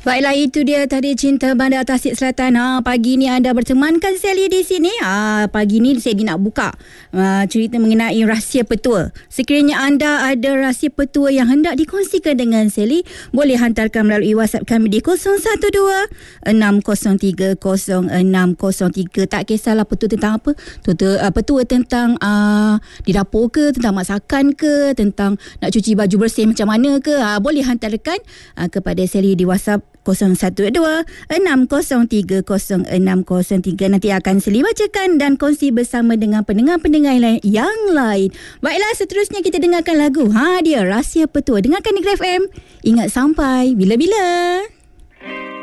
Baiklah, itu dia tadi Cinta Bandar Tasik Selatan. Pagi ni anda bertemankan Sally di sini. Pagi ni Sally nak buka cerita mengenai rahsia petua. Sekiranya anda ada rahsia petua yang hendak dikongsikan dengan Sally, boleh hantarkan melalui WhatsApp kami di 012-603-0603. Tak kisahlah petua tentang apa. Petua tentang di dapur ke, tentang masakan ke, tentang nak cuci baju bersih macam mana ke. Boleh hantarkan kepada Sally di WhatsApp 012-603-0603. Nanti akan Sally bacakan dan kongsi bersama dengan pendengar-pendengar yang lain. Baiklah, seterusnya kita dengarkan lagu. Dia Rahsia Petua. Dengarkan Negeri FM. Ingat sampai bila-bila.